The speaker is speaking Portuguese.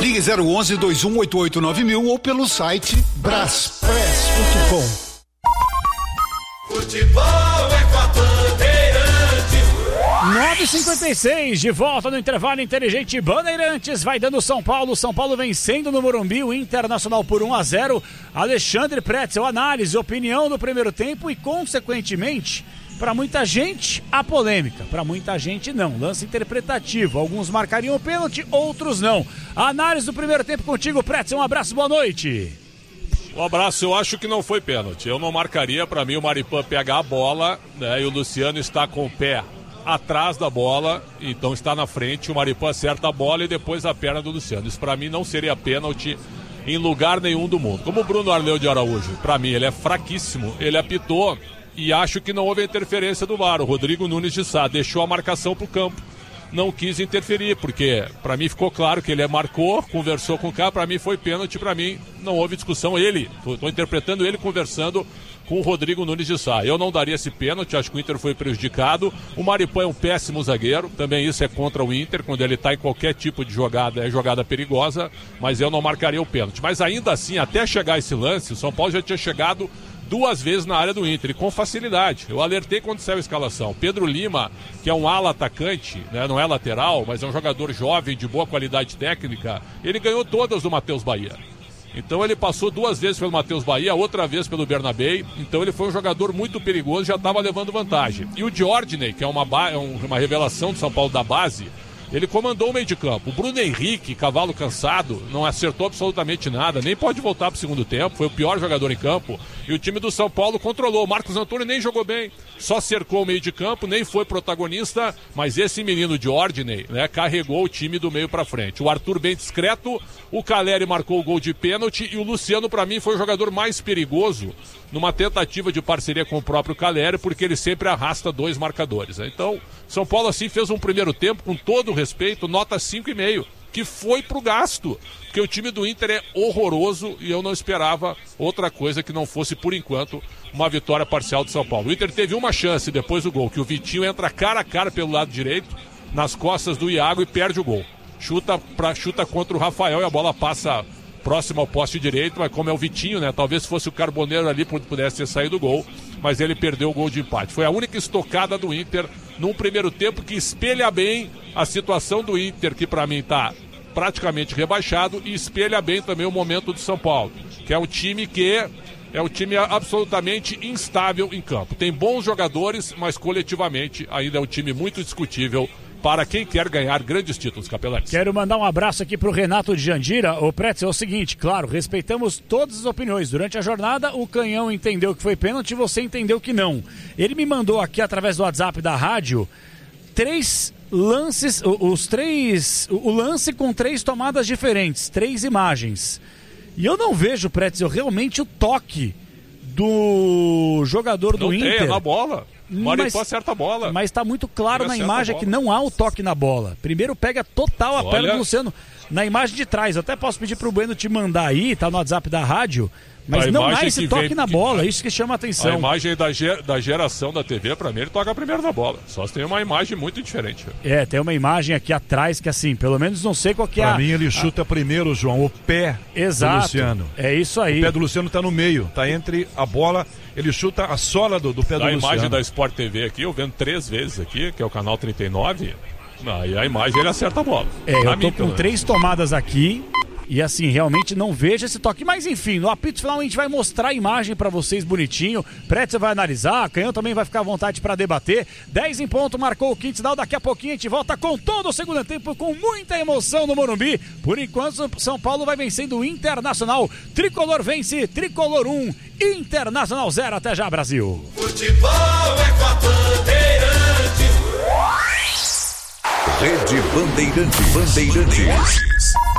Ligue 011-2188-9000 ou pelo site braspress.com. Futebol é com a Bandeirantes. 9h56, de volta no intervalo inteligente. Bandeirantes vai dando São Paulo vencendo no Morumbi, o Internacional por 1-0. Alexandre Pretzel, análise, opinião do primeiro tempo e, consequentemente, para muita gente, a polêmica. Para muita gente, não. Lance interpretativo. Alguns marcariam o pênalti, outros não. A análise do primeiro tempo contigo, Pretzel. Um abraço, boa noite. Um abraço, eu acho que não foi pênalti. Eu não marcaria, para mim o Maripan pega a bola, né, e o Luciano está com o pé atrás da bola, então está na frente, o Maripan acerta a bola e depois a perna do Luciano. Isso para mim não seria pênalti em lugar nenhum do mundo. Como o Bruno Arleu de Araújo, para mim ele é fraquíssimo, ele apitou e acho que não houve interferência do VAR. O Rodrigo Nunes de Sá deixou a marcação para o campo, não quis interferir, porque para mim ficou claro que ele marcou, conversou com o cara, para mim foi pênalti, para mim não houve discussão. Estou interpretando ele conversando com o Rodrigo Nunes de Sá. Eu não daria esse pênalti, acho que o Inter foi prejudicado. O Maripan é um péssimo zagueiro, também isso é contra o Inter, quando ele está em qualquer tipo de jogada, é jogada perigosa, mas eu não marcaria o pênalti. Mas ainda assim, até chegar esse lance, o São Paulo já tinha chegado 2 vezes na área do Inter, e com facilidade. Eu alertei quando saiu a escalação. Pedro Lima, que é um ala atacante, né, não é lateral, mas é um jogador jovem, de boa qualidade técnica, ele ganhou todas do Matheus Bahia. Então ele passou 2 vezes pelo Matheus Bahia, outra vez pelo Bernabei. Então ele foi um jogador muito perigoso, já estava levando vantagem. E o Diordiney, que é uma revelação do São Paulo da base, ele comandou o meio de campo. O Bruno Henrique, cavalo cansado, não acertou absolutamente nada, nem pode voltar para o segundo tempo, foi o pior jogador em campo. E o time do São Paulo controlou. O Marcos Antônio nem jogou bem, só cercou o meio de campo, nem foi protagonista, mas esse menino Diordiney, né, carregou o time do meio para frente. O Arthur bem discreto, o Caleri marcou o gol de pênalti e o Luciano, para mim, foi o jogador mais perigoso numa tentativa de parceria com o próprio Caleri, porque ele sempre arrasta 2 marcadores, né? Então, São Paulo assim fez um primeiro tempo, com todo o respeito, nota 5,5, que foi pro gasto, porque o time do Inter é horroroso e eu não esperava outra coisa que não fosse, por enquanto, uma vitória parcial do São Paulo. O Inter teve uma chance depois do gol, que o Vitinho entra cara a cara pelo lado direito, nas costas do Iago, e perde o gol. Chuta contra o Rafael e a bola passa próximo ao poste direito, mas como é o Vitinho, né? Talvez se fosse o Carboneiro ali pudesse ter saído o gol, mas ele perdeu o gol de empate. Foi a única estocada do Inter num primeiro tempo que espelha bem a situação do Inter, que para mim está praticamente rebaixado, e espelha bem também o momento do São Paulo, que é um time absolutamente instável em campo. Tem bons jogadores, mas coletivamente ainda é um time muito discutível para quem quer ganhar grandes títulos, Capelães. Quero mandar um abraço aqui pro Renato de Jandira. O Pretzel, é o seguinte, claro, respeitamos todas as opiniões. Durante a jornada, o Canhão entendeu que foi pênalti e você entendeu que não. Ele me mandou aqui, através do WhatsApp da rádio, 3 lances, o lance com 3 tomadas diferentes, 3 imagens. E eu não vejo, Pretzel, realmente o toque do jogador do Inter. Não tem, é na bola. Maripan acerta a bola. Mas está muito claro na imagem que não há o toque na bola. Primeiro pega total a perna do Luciano na imagem de trás. Eu até posso pedir pro Bueno te mandar aí, tá no WhatsApp da rádio, mas não há esse toque na bola, isso que chama a atenção. A imagem da geração da TV, pra mim, ele toca primeiro na bola. Só se tem uma imagem muito diferente. Tem uma imagem aqui atrás que, assim, pelo menos não sei qual que é. Pra mim, ele chuta primeiro, João, o pé do Luciano. É isso aí. O pé do Luciano tá no meio, tá entre a bola, ele chuta a sola do pé do Luciano. A imagem da Sport TV aqui, eu vendo 3 vezes aqui, que é o canal 39, aí a imagem ele acerta a bola. Eu tô com 3 tomadas aqui. E assim, realmente não vejo esse toque. Mas enfim, no apito final a gente vai mostrar a imagem pra vocês bonitinho. Pretzel vai analisar, Canhão também vai ficar à vontade pra debater. 10 em ponto, marcou o Quintzdal. Daqui a pouquinho a gente volta com todo o segundo tempo, com muita emoção no Morumbi. Por enquanto, São Paulo vai vencendo o Internacional. Tricolor vence, Tricolor 1, Internacional 0. Até já, Brasil. Futebol é com a Bandeirantes. Rede Bandeirantes.